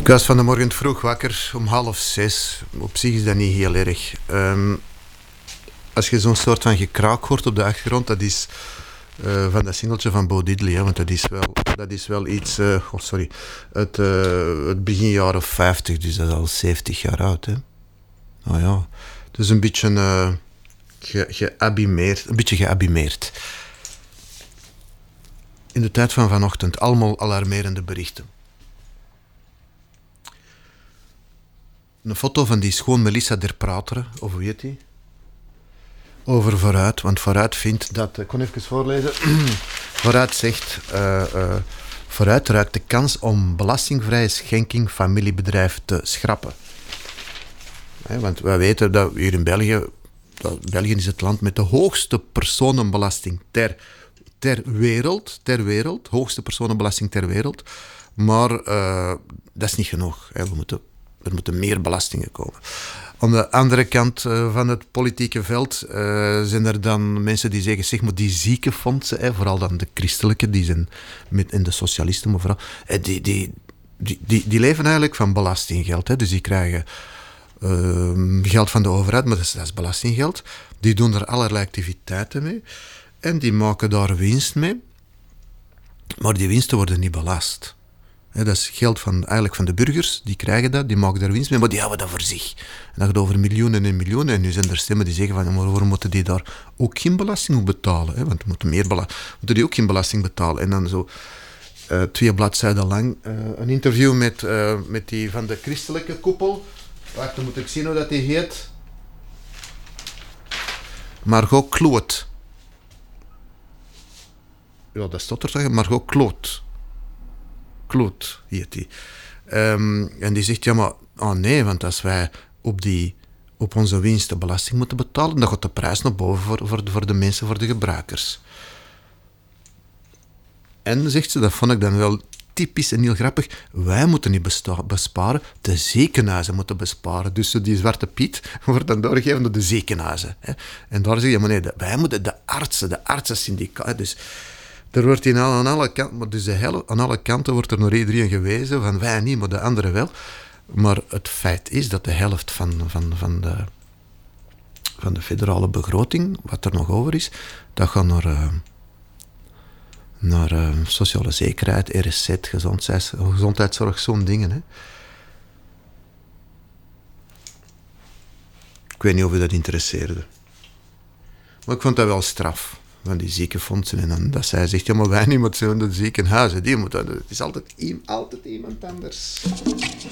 was van de morgen vroeg wakker, om 5:30. Op zich is dat niet heel erg. Als je zo'n soort van gekraak hoort op de achtergrond, dat is van dat singeltje van Bo Diddley, hè, want dat is wel iets... het begin jaren 50, dus dat is al 70 jaar oud. Hè. Nou ja, het is een beetje geabîmeerd. In de tijd van vanochtend, allemaal alarmerende berichten. Een foto van die schoon Melissa der Prateren, of hoe heet die? Over Vooruit, want Vooruit vindt dat... Ik kon even voorlezen. Vooruit zegt... Vooruit ruikt de kans om belastingvrije schenking familiebedrijf te schrappen. Want wij weten dat hier in België... België is het land met de hoogste personenbelasting ter wereld. Hoogste personenbelasting ter wereld. Maar dat is niet genoeg. Er moeten meer belastingen komen. Aan de andere kant van het politieke veld zijn er dan mensen die zeggen, zeg maar die ziekenfondsen, vooral dan de christelijke, die zijn en de socialisten, maar vooral, die leven eigenlijk van belastinggeld. Dus die krijgen geld van de overheid, maar dat is belastinggeld. Die doen er allerlei activiteiten mee en die maken daar winst mee. Maar die winsten worden niet belast. Dat is geld eigenlijk van de burgers, die krijgen dat, die maken daar winst mee, maar die houden dat voor zich. En dat gaat over miljoenen en miljoenen. En nu zijn er stemmen die zeggen van, maar waarom moeten die daar ook geen belasting op betalen? Want moeten die ook geen belasting betalen? En dan zo 2 bladzijden lang een interview met die van de christelijke koepel. Wacht, dan moet ik zien hoe dat die heet. Margot Kloot. Ja, dat stond er toch, Margot Kloot. Kloot heet die. En die zegt, ja maar, nee, want als wij op onze winst de belasting moeten betalen, dan gaat de prijs naar boven voor de mensen, voor de gebruikers. En zegt ze, dat vond ik dan wel typisch en heel grappig, wij moeten niet besparen, de ziekenhuizen moeten besparen. Dus die zwarte Piet wordt dan doorgegeven door de ziekenhuizen. Hè. En daar zeg je, maar nee, wij moeten de artsensyndicaat. Dus er wordt aan alle kanten, maar dus aan alle kanten wordt er naar iedereen gewezen, van wij niet, maar de anderen wel. Maar het feit is dat de helft van de federale begroting, wat er nog over is, dat gaat naar sociale zekerheid, RSZ, gezondheidszorg, zo'n dingen. Hè. Ik weet niet of u dat interesseerde. Maar ik vond dat wel straf. Van die ziekenfondsen. En dan dat zij zegt, ja maar wij niet, maar het zijn de ziekenhuizen. Het is altijd iemand anders.